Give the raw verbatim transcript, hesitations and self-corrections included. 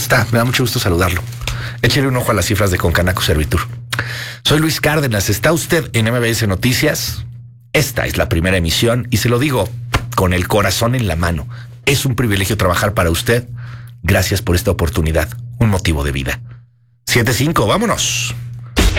está? Me da mucho gusto saludarlo. Échale un ojo a las cifras de Concanaco Servitur. Soy Luis Cárdenas. ¿Está usted en M B S Noticias? Esta es la primera emisión y se lo digo con el corazón en la mano. Es un privilegio trabajar para usted. Gracias por esta oportunidad. Un motivo de vida. siete cinco, vámonos.